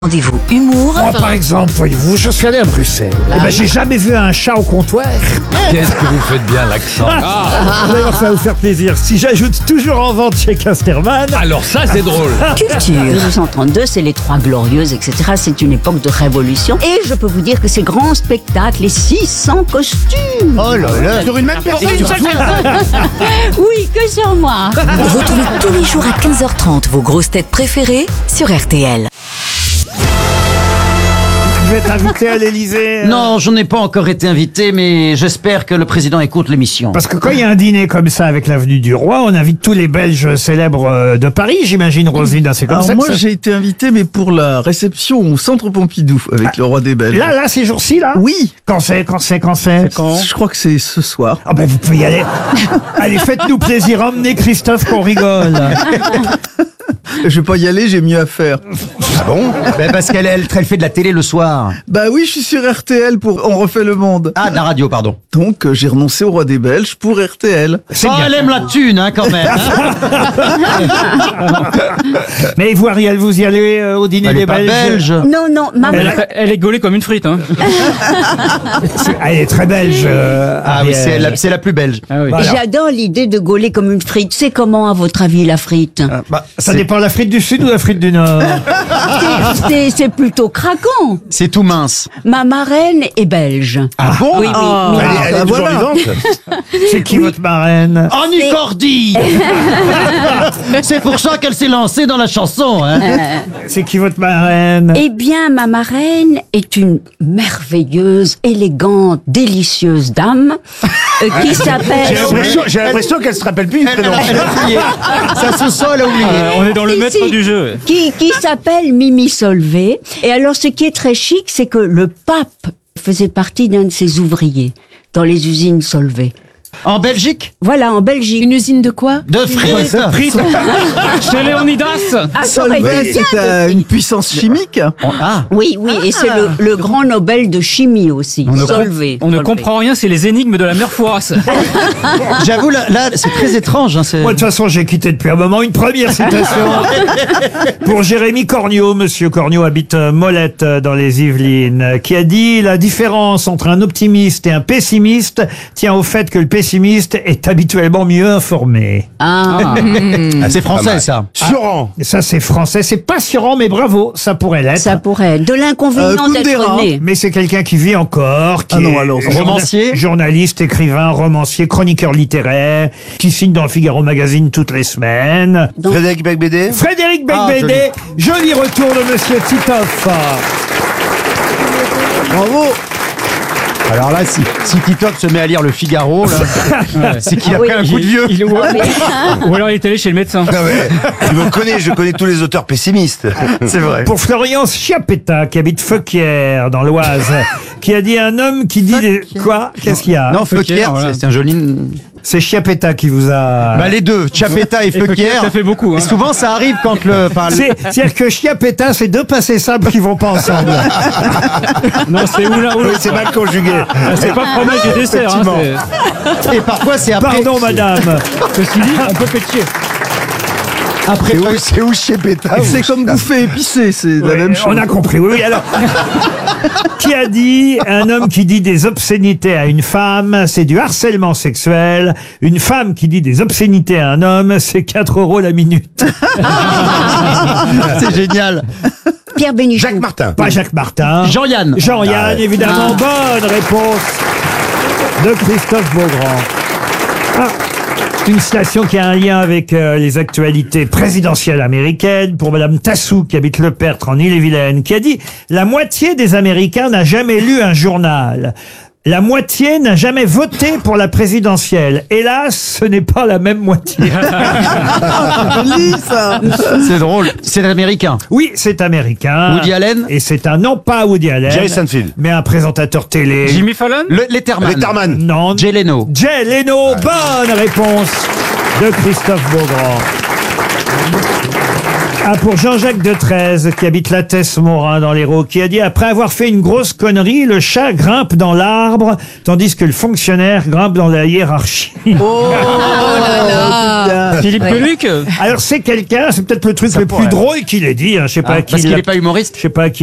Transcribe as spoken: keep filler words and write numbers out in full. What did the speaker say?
Rendez-vous humour. Moi, par exemple, voyez-vous, je suis allé à Bruxelles. Ah. Eh ben, j'ai jamais vu un chat au comptoir. Qu'est-ce que vous faites bien l'accent. Ah. D'ailleurs, ça va vous faire plaisir. Si j'ajoute toujours en vente chez Casterman. Alors ça, c'est drôle. Culture. dix-huit cent trente-deux, c'est les Trois Glorieuses, et cetera. C'est une époque de révolution. Et je peux vous dire que ces grands spectacles, les six cents costumes. Oh là là, sur une même personne. Oui, que sur moi. Retrouvez tous les jours à quinze heures trente vos grosses têtes préférées sur R T L. Vous êtes invité à l'Élysée. Non, je n'ai pas encore été invité, mais j'espère que le président écoute l'émission. Parce que quand il y a un dîner comme ça avec l'avenue du Roi, on invite tous les Belges célèbres euh, de Paris, j'imagine, Roselyne. C'est comme Alors ça. moi que ça... j'ai été invité mais pour la réception au Centre Pompidou avec le roi des Belges. Là, là, ces jours-ci, là. Oui. Quand c'est, quand c'est, quand c'est. Je crois que c'est ce soir. Ah ben vous pouvez y aller. Allez, faites-nous plaisir, emmenez Christophe qu'on rigole. Je vais pas y aller, j'ai mieux à faire. Ah bon? Ben parce qu'elle elle, elle fait de la télé le soir. Bah oui, je suis sur R T L pour On refait le monde. Ah, de la radio, pardon. Donc euh, j'ai renoncé au roi des Belges pour R T L. C'est Oh, bien. elle aime la thune, hein, quand même. hein. Mais vous, Ariel, vous y allez euh, au dîner Elle des est pas Belges. belge. Non, non, maman. Elle, Elle est gaulée comme une frite, hein. c'est- elle est très belge. euh, Ah oui, Ariel. c'est la, c'est la plus belge. Ah oui. Voilà. J'adore l'idée de gauler comme une frite. C'est comment, à votre avis, la frite? Bah, ça dépend de l'Afrique du Sud ou l'Afrique du Nord. C'est- C'est plutôt craquant. C'est tout mince. Ma marraine est belge. Ah bon? Oui, oui. Ah, oui. elle est toujours vivante. C'est qui votre marraine? Annie Cordy. C'est pour ça qu'elle s'est lancée dans la chanson, hein. C'est qui votre marraine? Eh bien, ma marraine est une merveilleuse, élégante, délicieuse dame euh, qui s'appelle... J'ai l'impression qu'elle se rappelle plus du prénom. Elle a oublié. Ça se sent, elle a oublié. Euh, on est dans le Si, maître si. du jeu. Qui, qui s'appelle Mimi Solvay. Et alors, ce qui est très chic, c'est que le pape faisait partie d'un de ses ouvriers dans les usines Solvay. En Belgique? Voilà, en Belgique. Une usine de quoi? De frites. Frites. Chez Léonidas. Ah, ça aurait été Solvay, bien c'est de euh, frites. une puissance chimique. Ah. Oui, oui, et c'est le, le grand Nobel de chimie aussi. On ne, com- Solvay. on ne Solvay. comprend rien, c'est les énigmes de la mère Fouras. J'avoue, là, là, c'est très étrange. Hein, c'est... Moi, de toute façon, j'ai quitté depuis un moment. Une première citation pour Jérémy Corniot. Monsieur Corniot habite euh, Molette euh, dans les Yvelines, euh, qui a dit: la différence entre un optimiste et un pessimiste tient au fait que le pessimiste est habituellement mieux informé. Ah. C'est français, ça. Sûrant. Ça, c'est français. C'est pas sûrant, mais bravo, ça pourrait l'être. Ça pourrait être de l'inconvénient Euh, d'être Kundera. né. Mais c'est quelqu'un qui vit encore, qui Ah non, est alors, journa- romancier journaliste, écrivain, romancier, chroniqueur littéraire, qui signe dans le Figaro Magazine toutes les semaines. Donc- Frédéric Becbédé. Frédéric Ah, Becbédé, joli retour de Monsieur Titoff. Bravo. Alors là, si, si Titoff se met à lire le Figaro, là, c'est qu'il a Ah oui. pris un coup de vieux. Il- ou, ou alors il est allé chez le médecin. Non mais, tu me connais, je connais tous les auteurs pessimistes. C'est vrai. Pour Florian Schiapetta, qui habite Feuquières, dans l'Oise, qui a dit: un homme qui dit des... Quoi? Qu'est-ce qu'il y a? Non, Feuquière, voilà. c'est c'est un joli... C'est Schiapetta qui vous a... Bah les deux, Chapetta et Feuquière, Feuquière. ça fait beaucoup, hein. Et souvent, ça arrive quand le... par le- C'est- C'est-à-dire que Schiapetta, c'est deux passés simples qui vont pas ensemble. Non, c'est ou l'un ou Oui, l'autre. c'est mal conjugué. Ah, c'est pas fromage et dessert. Hein, c'est- Et parfois, c'est après... Pardon, madame. Ceci dit, on peut pétier. Après, C'est où, c'est où chez Pétain? C'est comme bouffer épicé, c'est la Oui, même chose. on a compris, oui, oui. Alors, qui a dit: un homme qui dit des obscénités à une femme, c'est du harcèlement sexuel. Une femme qui dit des obscénités à un homme, c'est quatre euros la minute. c'est génial. Pierre Bénichou. Jacques Martin. Pas Jacques Martin. Jean-Yann. Jean-Yann, évidemment. Bonne réponse de Christophe Beaugrand. Ah, c'est une citation qui a un lien avec euh, les actualités présidentielles américaines, pour Madame Tassou, qui habite Le Pertre en Ille-et-Vilaine, qui a dit: la moitié des Américains n'a jamais lu un journal. La moitié n'a jamais voté pour la présidentielle. Hélas, ce n'est pas la même moitié. Joli, ça. C'est drôle. C'est américain. Oui, c'est américain. Woody Allen. Et c'est un, non pas Woody Allen, Jerry Seinfeld. mais un présentateur télé. Jimmy Fallon. Le, Letterman. Letterman. Non. Jay Leno. Jay Leno, bonne réponse de Christophe Beaugrand. Ah, pour Jean-Jacques de Treize, qui habite la Tesse-Morin dans l'Hérault, qui a dit « Après avoir fait une grosse connerie, le chat grimpe dans l'arbre, tandis que le fonctionnaire grimpe dans la hiérarchie. » Oh là là. Philippe Peluc. Alors c'est quelqu'un, c'est peut-être le truc le plus drôle qu'il ait dit, hein, je sais pas Ah, qui parce qu'il l'a- n'est pas humoriste. je sais pas qui